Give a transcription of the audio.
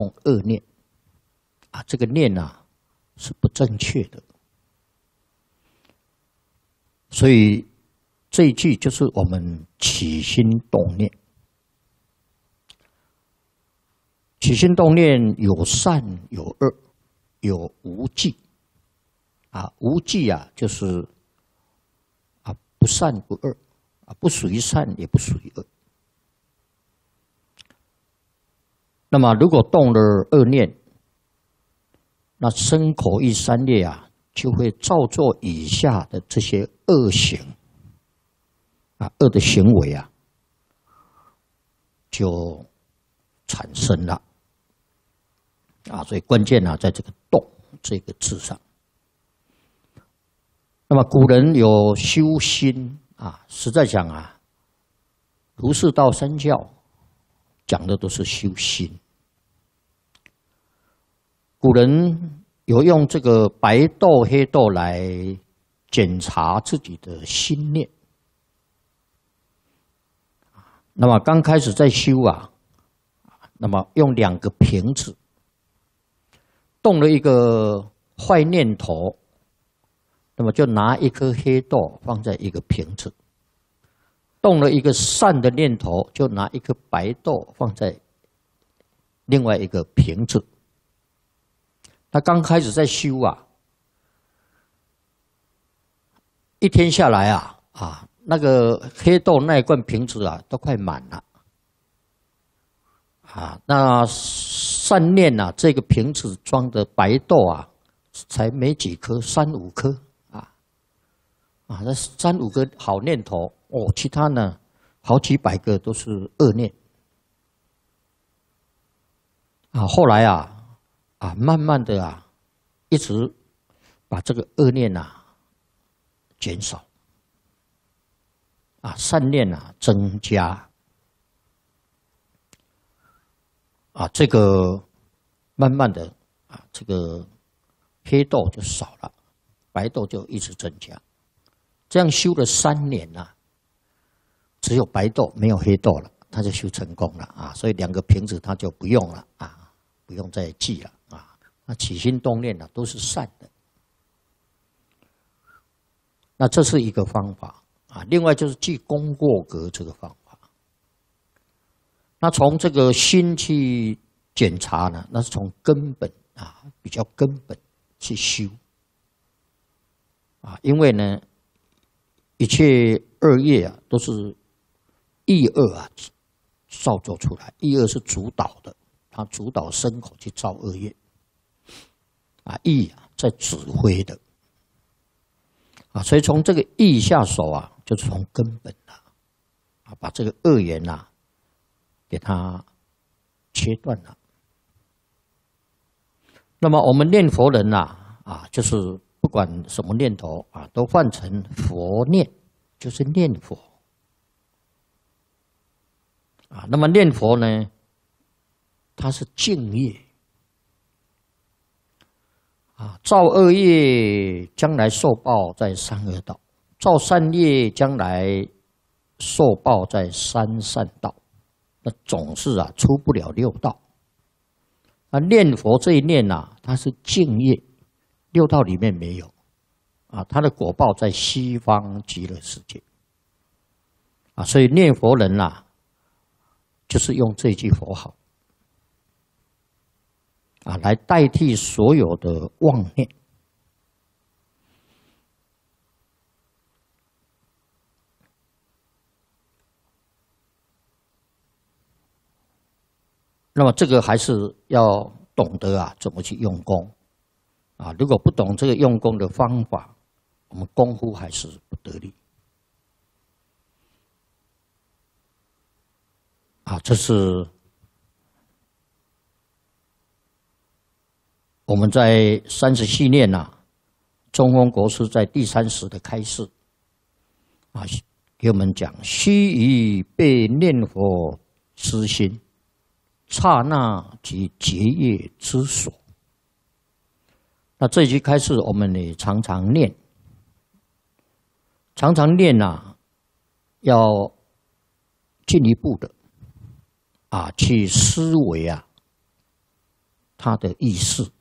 恶念啊，这个念啊是不正确的。所以这一句就是我们起心动念。起心动念有善有恶，有无记。啊，无记啊，就是啊不善不恶，啊不属于善也不属于恶。那么如果动了恶念，那身口意三业啊，就会造作以下的这些恶行啊，恶的行为啊，就产生了啊。所以关键啊，在这个“动”这个字上。那么古人有修心啊，实在讲啊，儒释道三教讲的都是修心。古人有用这个白豆、黑豆来检查自己的心念。那么刚开始在修啊，那么用2个瓶子，动了一个坏念头，那么就拿1颗黑豆放在一个瓶子；动了一个善的念头，就拿1颗白豆放在另外一个瓶子。他刚开始在修啊，一天下来啊，那个黑豆那一罐瓶子啊，都快满了。啊，那善念啊，这个瓶子装的白豆啊，才没几颗，3、5颗啊，那3、5个好念头哦，其他呢，好几百个都是恶念。啊，后来慢慢的一直把这个恶念减少，善念增加，这个慢慢的这个黑豆就少了，白豆就一直增加，这样修了3年只有白豆没有黑豆了，他就修成功了所以2个瓶子他就不用了不用再记了那起心动念都是善的。那这是一个方法另外就是记功过格这个方法。那从这个心去检查呢，那是从根本比较根本去修因为呢，一切恶业都是意恶造作出来，意恶是主导的，它主导身口去造恶业意在指挥的所以从这个意下手就是从根本把这个恶缘给它切断了。那么我们念佛人就是不管什么念头都换成佛念，就是念佛那么念佛呢，它是净业造恶业将来受报在三恶道，造善业将来受报在三善道，那总是出不了六道。念佛这一念它是净业，六道里面没有它的果报在西方极乐世界所以念佛人就是用这句佛号来代替所有的妄念。那么这个还是要懂得怎么去用功如果不懂这个用功的方法，我们功夫还是不得力这是我们在30系念中峰国师在第30的开示给我们讲：须臾被念佛之心，刹那即结业之所。那这一句开示，我们也常常念，常常念要进一步的去思维它的意识。